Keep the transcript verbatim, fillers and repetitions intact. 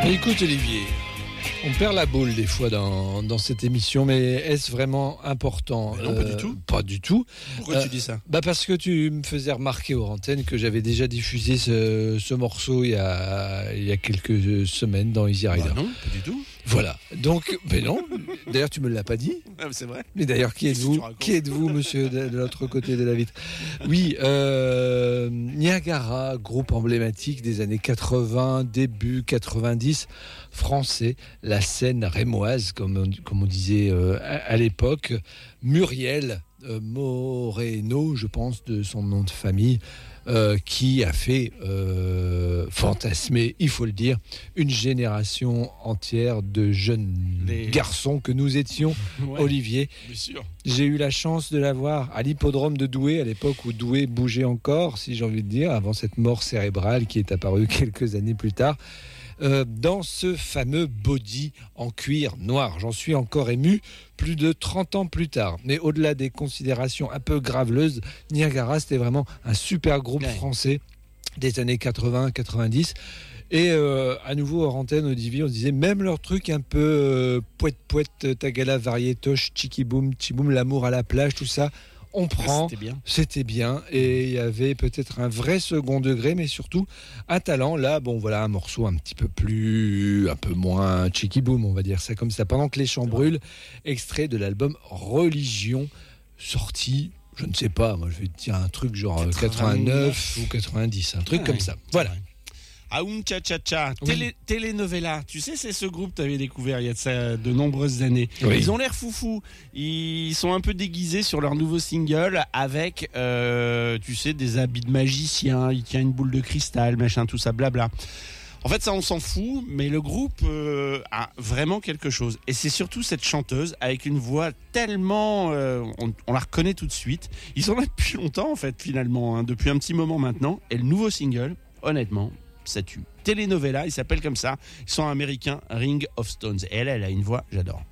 Écoute Olivier, on perd la boule des fois dans, dans cette émission, mais est-ce vraiment important ? Mais non, pas du tout. Pas du tout. Pourquoi euh, tu dis ça ? Bah parce que tu me faisais remarquer aux antennes que j'avais déjà diffusé ce, ce morceau il y, a, il y a quelques semaines dans Easy Rider. Bah non, pas du tout. Voilà. Donc, mais non. D'ailleurs, tu me l'as pas dit. Ah, c'est vrai. Mais d'ailleurs, qui êtes-vous ? Qui êtes-vous, monsieur, de, de l'autre côté de la vitre ? Oui, euh, Niagara, groupe emblématique des années quatre-vingts, début quatre-vingt-dix, français, la scène rémoise, comme on, comme on disait euh, à, à l'époque. Muriel euh, Moreno, je pense, de son nom de famille. Euh, qui a fait euh, fantasmer, il faut le dire, une génération entière de jeunes Les... garçons que nous étions. Ouais, Olivier, bien sûr. J'ai eu la chance de la voir à l'hippodrome de Douai, à l'époque où Douai bougeait encore, si j'ai envie de dire, avant cette mort cérébrale qui est apparue quelques années plus tard. Euh, dans ce fameux body en cuir noir. J'en suis encore ému plus de trente ans plus tard. Mais au-delà des considérations un peu graveleuses, Niagara, c'était vraiment un super groupe ouais. français des années quatre-vingts quatre-vingt-dix. Et euh, à nouveau, hors antenne, Olivier, on disait même leur truc un peu euh, poète-poète, tagala, variétoche, tchiki-boum, tchiboum, l'amour à la plage, tout ça. On prend, c'était bien. c'était bien, et il y avait peut-être un vrai second degré, mais surtout un talent. Là, bon, voilà, un morceau un petit peu plus, un peu moins cheeky boom, on va dire ça comme ça. Pendant que les champs brûlent, extrait de l'album Religion, sorti, je ne sais pas, moi je vais te dire un truc genre quatre-vingt-neuf ou quatre-vingt-dix, un truc ah, comme ouais, ça. Voilà. Vrai. Aoum Cha Cha Cha, Télé, Telenovela, tu sais, c'est ce groupe que tu avais découvert il y a de, ça, de nombreuses années. Oui. Ils ont l'air foufous, ils sont un peu déguisés sur leur nouveau single avec, euh, tu sais, des habits de magicien, il tient une boule de cristal, machin, tout ça, blabla. En fait, ça, on s'en fout, mais le groupe euh, a vraiment quelque chose. Et c'est surtout cette chanteuse avec une voix tellement... Euh, on, on la reconnaît tout de suite. Ils sont là depuis longtemps, en fait, finalement, hein, depuis un petit moment maintenant. Et le nouveau single, honnêtement... ça tue. Telenovela, il s'appelle comme ça. Ils sont américains, Ring of Stones. Et elle, elle a une voix, j'adore.